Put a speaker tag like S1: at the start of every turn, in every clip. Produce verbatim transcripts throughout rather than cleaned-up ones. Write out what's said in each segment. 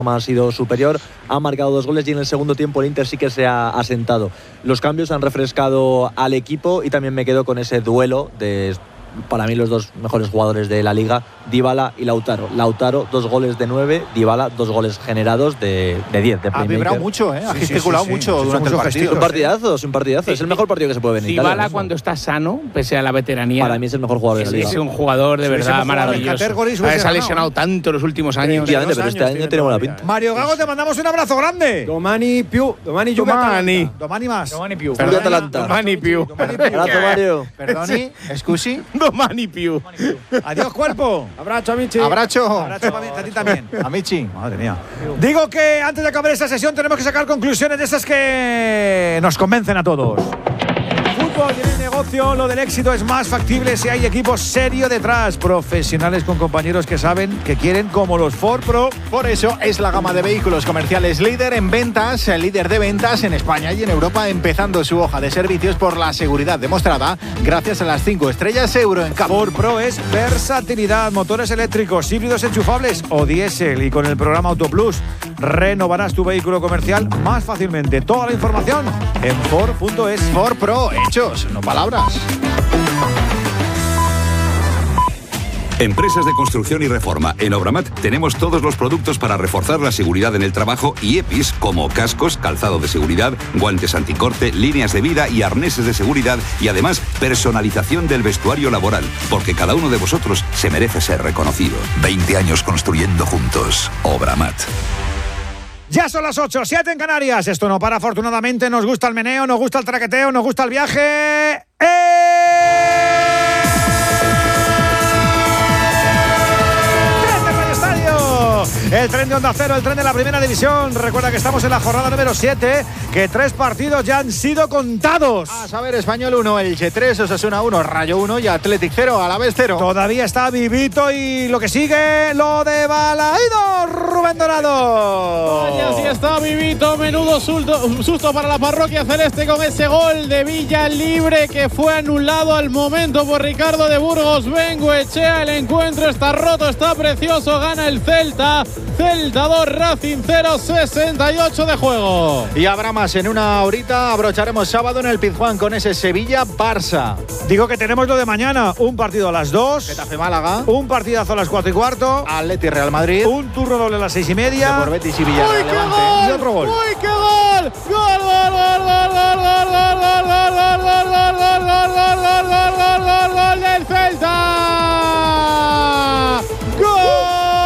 S1: ha sido superior, ha marcado dos goles y en el segundo tiempo el Inter sí que se ha asentado. Los cambios han refrescado al equipo y también me quedo con ese duelo de, para mí, los dos mejores jugadores de la Liga, Dybala y Lautaro. Lautaro, dos goles de nueve, Dybala, dos goles generados de, de diez. De
S2: ha vibrado mucho, ¿eh? Ha sí, gesticulado sí, sí, mucho sí, durante el partido.
S1: Es un partidazo, es un partidazo. Sí, es el mejor partido que se puede ver en
S3: Dybala
S1: Italia.
S3: Dybala cuando está sano, pese a la veteranía.
S1: Para mí es el mejor jugador de la Liga.
S3: Es un jugador de
S2: sí,
S3: verdad maravilloso. Se ha lesionado
S2: ¿no?
S3: tanto en los últimos años.
S1: Efectivamente, pero este año tiene buena pinta.
S2: Mario Gago, te mandamos un abrazo grande.
S4: Domani più. Domani
S2: Juve Atalanta. Domani más.
S4: Domani più.
S1: Atalanta.
S3: Domani più.
S1: Abrazo, Mario.
S2: Perdoni, scusi.
S3: Domani più.
S2: Adiós, cuerpo.
S4: Abrazo, amici.
S2: Abrazo.
S4: Abrazo
S2: a ti también. Amici. Madre mía. Digo que antes de acabar esta sesión tenemos que sacar conclusiones de esas que nos convencen a todos. Fútbol y en el negocio, lo del éxito es más factible si hay equipo serio detrás, profesionales con compañeros que saben, que quieren, como los Ford Pro. Por eso es la gama de vehículos comerciales líder en ventas, el líder de ventas en España y en Europa, empezando su hoja de servicios por la seguridad demostrada gracias a las cinco estrellas Euro en campo. Ford Pro es versatilidad, motores eléctricos, híbridos enchufables o diésel, y con el programa Auto Plus renovarás tu vehículo comercial más fácilmente. Toda la información en Ford punto es. Ford Pro, hechos, no palabras.
S5: Empresas de construcción y reforma. En Obramat tenemos todos los productos para reforzar la seguridad en el trabajo y E P I s como cascos, calzado de seguridad, guantes anticorte, líneas de vida y arneses de seguridad, y además personalización del vestuario laboral, porque cada uno de vosotros se merece ser reconocido.
S6: veinte años construyendo juntos. Obramat.
S2: Ya son las ocho, siete en Canarias. Esto no para, afortunadamente. Nos gusta el meneo, nos gusta el traqueteo, nos gusta el viaje. ¡Eh! El tren de Onda Cero, el tren de la Primera División. Recuerda que estamos en la jornada número siete, que tres partidos ya han sido contados. A saber, Español uno, Elche tres, Osasuna uno, Rayo uno y Athletic cero, Alavés cero. Todavía está vivito y lo que sigue, lo de Balaído, Rubén Dorado.
S7: Vaya, sí está vivito, menudo susto, susto para la parroquia celeste con ese gol de Villa Libre que fue anulado al momento por Ricardo de Burgos. Bengoechea, el encuentro está roto, está precioso, gana el Celta. Celta dos, Racing cero, sesenta y ocho de juego.
S2: Y habrá más en una horita. Abrocharemos sábado en el Pizjuán con ese Sevilla-Barça. Digo que tenemos lo de mañana. Un partido a las dos. Getafe-Málaga. Un partidazo a las cuatro y cuarto. Atleti-Real Madrid. Un turno doble a las seis y media. Por Betis y Villarreal. Y otro gol.
S7: ¡Uy, qué gol! ¡Gol, gol, gol, gol, gol, gol, gol, gol, gol, gol, gol, gol, gol, gol, gol, gol, gol, gol, gol del Celta! ¡Gol!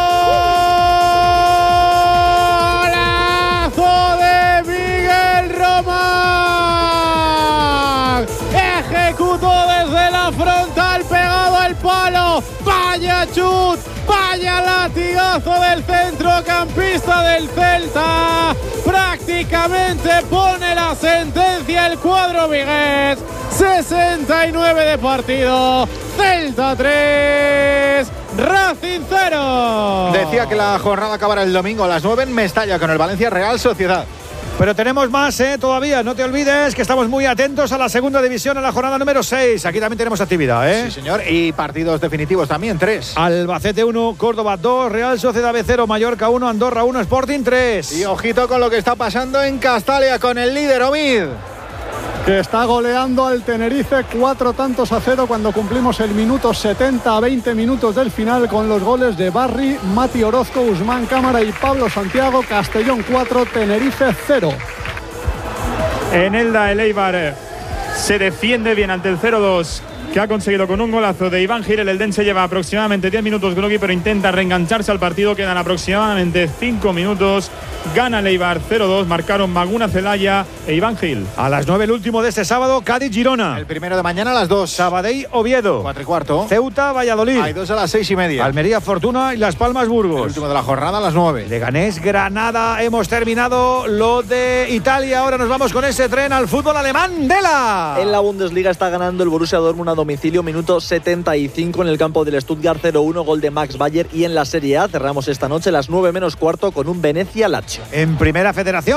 S7: Frontal pegado al palo, vaya chut, vaya latigazo del centrocampista del Celta, prácticamente pone la sentencia el cuadro vigués. Sesenta y nueve de partido, Celta tres, Racing cero. Decía que la jornada acabará el domingo a las nueve en Mestalla con el Valencia Real Sociedad. Pero tenemos más, ¿eh? Todavía. No te olvides que estamos muy atentos a la segunda división, a la jornada número seis. Aquí también tenemos actividad, ¿eh? Sí, señor. Y partidos definitivos también, tres. Albacete uno, Córdoba dos, Real Sociedad B cero, Mallorca uno, Andorra uno, Sporting tres. Y ojito con lo que está pasando en Castalia con el líder Omid,
S8: que está goleando al Tenerife cuatro tantos a cero cuando cumplimos el minuto setenta a veinte minutos del final con los goles de Barry, Mati Orozco, Usman Cámara y Pablo Santiago. Castellón cuatro, Tenerife cero.
S9: En Elda, el Eibar se defiende bien ante el cero dos que ha conseguido con un golazo de Iván Gil. El Eldense lleva aproximadamente diez minutos Grogui, pero intenta reengancharse al partido. Quedan aproximadamente cinco minutos. Gana el Eibar cero dos. Marcaron Maguna Celaya e Iván Gil.
S2: A las nueve el último de este sábado, Cádiz-Girona. El primero de mañana a las dos. Sabadell-Oviedo. cuatro y cuarto. Ceuta-Valladolid. Hay dos a las seis y media. Almería-Fortuna y Las Palmas-Burgos. El último de la jornada a las nueve. Leganés-Granada. Hemos terminado lo de Italia. Ahora nos vamos con ese tren al fútbol alemán. Dela.
S1: En la Bundesliga está ganando el Borussia Dortmund a domicilio, minuto setenta y cinco en el campo del Stuttgart cero uno, gol de Max Bayer. Y en la Serie A cerramos esta noche las nueve menos cuarto con un Venecia-Lazio.
S2: En Primera Federación,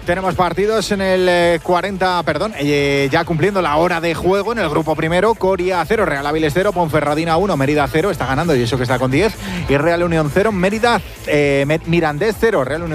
S2: Tenemos partidos en el eh, cuarenta, perdón, eh, ya cumpliendo la hora de juego en el grupo primero. Coria cero, Real Avilés cero, Ponferradina uno, Mérida cero, está ganando y eso que está con diez. Y Real Unión cero, Mérida, eh, Mirandés cero, Real Unión